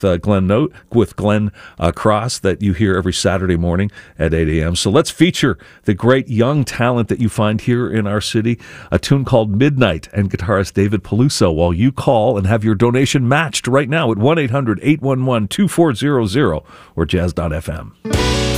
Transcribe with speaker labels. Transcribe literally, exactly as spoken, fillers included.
Speaker 1: Uh, Glenn Note with Glenn uh, Cross that you hear every Saturday morning at eight a.m. So let's feature the great young talent that you find here in our city. A tune called Midnight and guitarist David Peluso. While you call and have your donation matched right now at one eight hundred eight one one two four zero zero or jazz dot f m.